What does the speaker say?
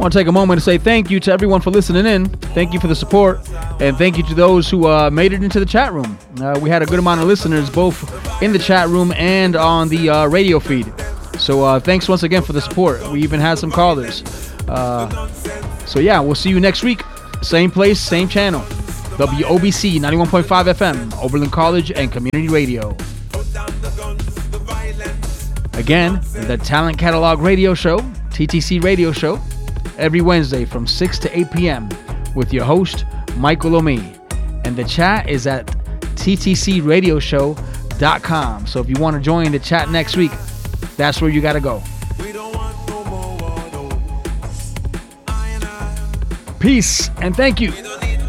want to take a moment to say thank you to everyone for listening in. Thank you for the support, and thank you to those who made it into the chat room. We had a good amount of listeners, both in the chat room and on the radio feed. So thanks once again for the support. We even had some callers. So yeah, we'll see you next week. Same place, same channel. WOBC 91.5 FM, Oberlin College and Community Radio. Again, the Talent Catalog Radio Show, TTC Radio Show, every Wednesday from 6 to 8 p.m. with your host, Michael Omi. And the chat is at ttcradioshow.com. So if you want to join the chat next week, that's where you got to go. Peace and thank you.